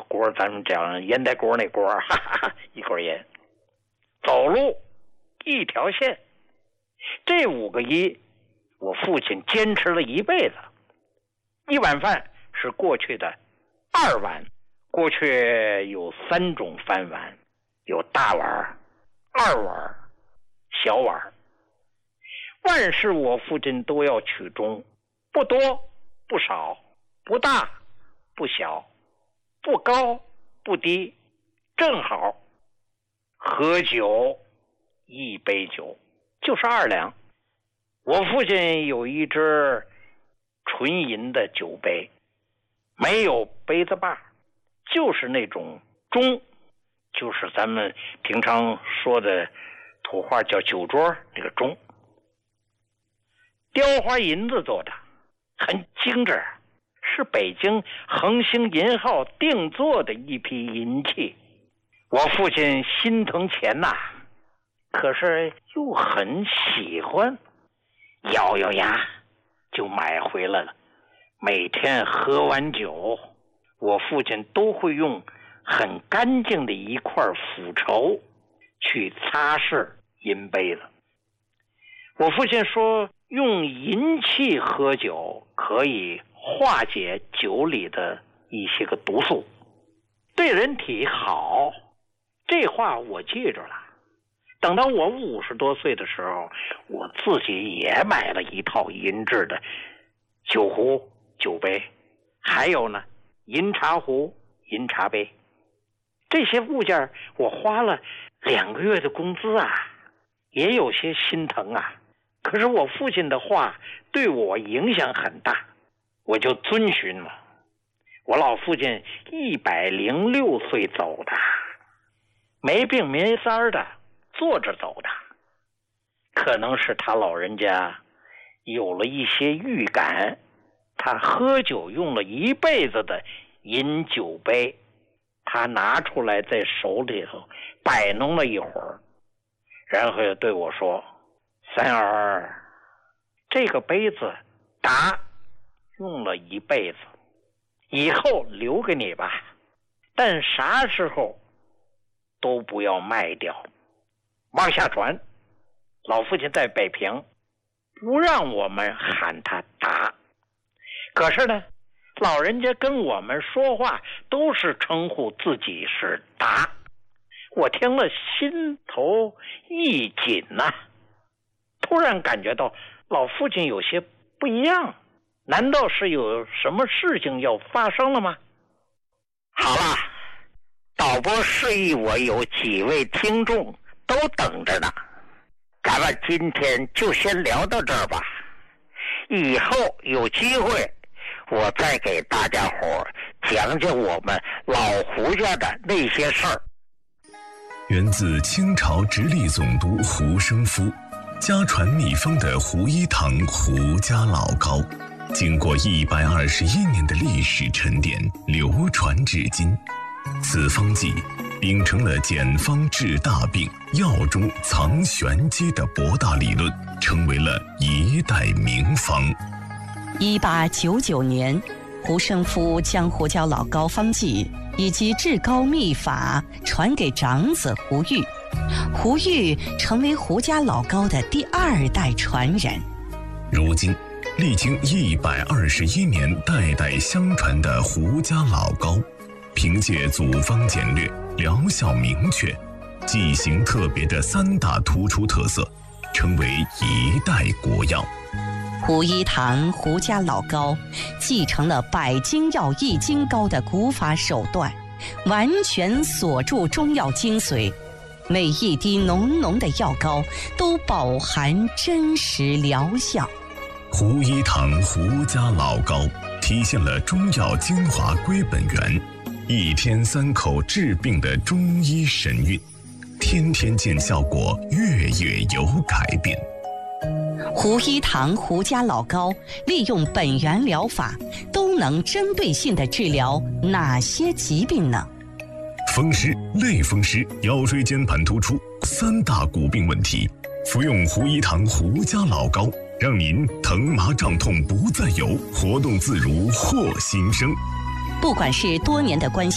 锅，咱们讲烟台锅那锅，哈哈，一口烟。走路一条线，这5个一，我父亲坚持了一辈子。一碗饭是过去的2碗，过去有3种饭碗，有大碗、2碗、小碗。万事我父亲都要取中，不多不少，不大不小，不高不低，正好。喝酒1杯酒就是2两。我父亲有一只纯银的酒杯，没有杯子把，就是那种盅，就是咱们平常说的土话叫酒桌那个盅，雕花银子做的，很精致，是北京恒星银号定做的一批银器。我父亲心疼钱呐，可是又很喜欢，咬咬牙就买回来了。每天喝完酒，我父亲都会用很干净的一块腐绸去擦拭银杯子。我父亲说，用银器喝酒可以化解酒里的一些个毒素，对人体好。这话我记着了。等到我50多岁的时候，我自己也买了一套银制的酒壶、酒杯，还有呢银茶壶、银茶杯。这些物件我花了2个月的工资啊，也有些心疼啊。可是我父亲的话对我影响很大，我就遵循了。我老父亲106岁走的，没病没灾的，坐着走的。可能是他老人家有了一些预感，他喝酒用了一辈子的银酒杯，他拿出来在手里头摆弄了一会儿，然后又对我说，三儿，这个杯子打用了一辈子，以后留给你吧，但啥时候都不要卖掉。往下传，老父亲在北平不让我们喊他达，可是呢，老人家跟我们说话都是称呼自己是达。我听了心头一紧呐，突然感觉到老父亲有些不一样，难道是有什么事情要发生了吗？好了，导播示意我有几位听众都等着呢，咱们今天就先聊到这儿吧，以后有机会我再给大家伙讲讲我们老胡家的那些事儿。 源自清朝直隶总督胡生夫，家传秘方的胡一堂胡家老膏，经过121年的历史沉淀，流传至今。此方剂秉承了简方治大病、药中藏玄机的博大理论，成为了一代名方。 1899年，胡生夫将胡椒老膏方剂以及治膏秘法传给长子胡玉，胡玉成为胡家老膏的第2代传人。 如今历经121年代代相传的胡家老膏，凭借组方简略、疗效明确、剂型特别的3大突出特色，成为一代国药。 胡一堂胡家老膏继承了百金药易筋膏的古法手段，完全锁住中药精髓，每一滴浓浓的药膏都饱含真实疗效。 胡一堂胡家老膏体现了中药精华归本源，1天3口治病的中医神韵，天天见效果，月月有改变。 胡一堂胡家老膏利用本源疗法，都能针对性地治疗哪些疾病呢？ 风湿、类风湿、腰椎间盘突出3大骨病问题，服用胡一堂胡家老膏，让您疼麻胀痛不再有，活动自如获新生。 不管是多年的关系